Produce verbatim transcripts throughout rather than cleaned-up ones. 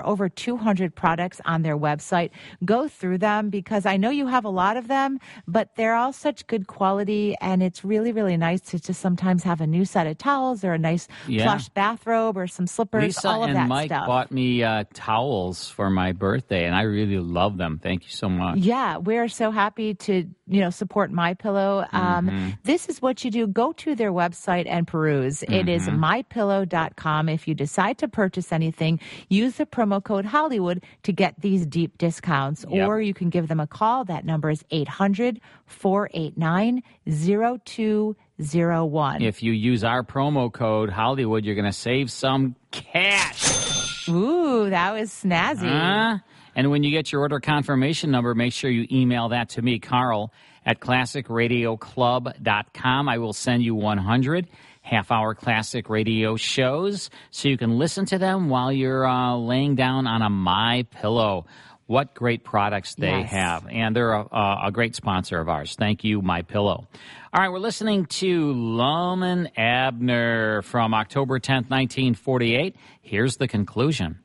over two hundred products on their website. Go through them because I know you have a lot of them, but they're all such good quality, and it's really, really nice to just sometimes have a new set of towels or a nice Yeah. plush bathrobe or some slippers, Lisa all of and that Mike stuff. bought me uh, towels for my birthday, and I really love them. Thank you so much. Yeah, we're so happy to, you know, support MyPillow. Um, Mm-hmm. This is what you do. Go to their website and peruse. It is Mm-hmm. my pillow dot com. If you decide to purchase anything, use the promo code Hollywood to get these deep discounts. Yep. Or you can give them a call. That number is eight hundred, four eight nine, zero two zero one. If you use our promo code Hollywood, you're going to save some cash. Ooh, that was snazzy. Huh? And when you get your order confirmation number, make sure you email that to me, Carl, at classic radio club dot com. I will send you one hundred half-hour classic radio shows so you can listen to them while you're uh, laying down on a My Pillow. What great products they Yes. have. And they're a, a, a great sponsor of ours. Thank you, My Pillow. All right, we're listening to Loman Abner from October tenth, nineteen forty-eight. Here's the conclusion.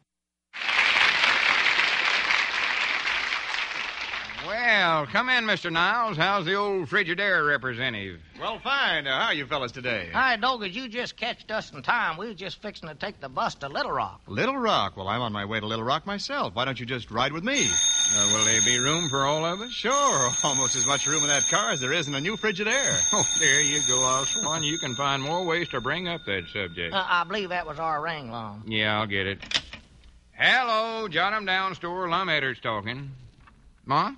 Well, come in, Mister Niles. How's the old Frigidaire representative? Well, fine. Uh, how are you fellas today? Hi, Doggers, you just catched us in time. We was just fixing to take the bus to Little Rock. Little Rock. Well, I'm on my way to Little Rock myself. Why don't you just ride with me? Uh, will there be room for all of us? Sure. Almost as much room in that car as there is in a new Frigidaire. Oh, there you go, Oswan. You can find more ways to bring up that subject. Uh, I believe that was our ring, Lum. Yeah, I'll get it. Hello, jot 'em down store. Lum Edder's talking. Ma?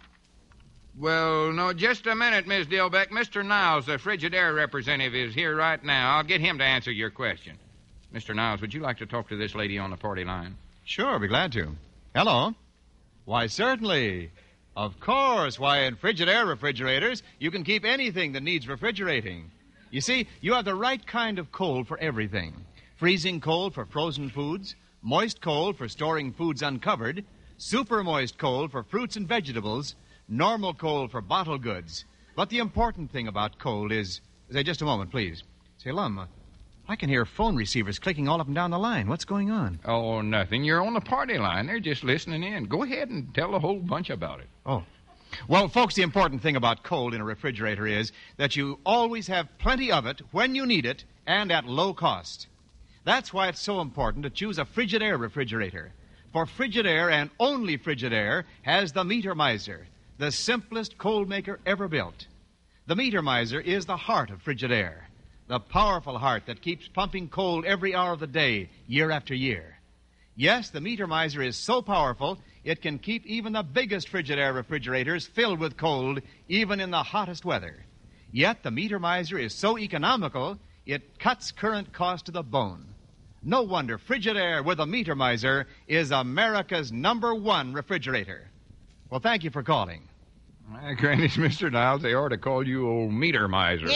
Well, no, just a minute, Miss Dilbeck. Mister Niles, the Frigidaire representative, is here right now. I'll get him to answer your question. Mister Niles, would you like to talk to this lady on the party line? Sure, I'll be glad to. Hello. Why, certainly. Of course. Why, in Frigidaire refrigerators, you can keep anything that needs refrigerating. You see, you have the right kind of cold for everything. Freezing cold for frozen foods, moist cold for storing foods uncovered, super moist cold for fruits and vegetables, normal cold for bottled goods. But the important thing about cold is... Say, just a moment, please. Say, Lum, uh, I can hear phone receivers clicking all up and down the line. What's going on? Oh, nothing. You're on the party line. They're just listening in. Go ahead and tell the whole bunch about it. Oh. Well, folks, the important thing about cold in a refrigerator is that you always have plenty of it when you need it and at low cost. That's why it's so important to choose a Frigidaire refrigerator. For Frigidaire, and only Frigidaire, has the Meter Miser, the simplest cold maker ever built. The Meter Miser is the heart of Frigidaire, the powerful heart that keeps pumping cold every hour of the day, year after year. Yes, the Meter Miser is so powerful, it can keep even the biggest Frigidaire refrigerators filled with cold, even in the hottest weather. Yet the Meter Miser is so economical, it cuts current cost to the bone. No wonder Frigidaire with a Meter Miser is America's number one refrigerator. Well, thank you for calling. My granny's Mister Niles, they ought to call you old Meter Miser.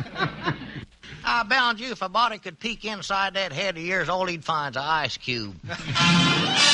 I bound you if a body could peek inside that head of yours, all he'd find's an ice cube.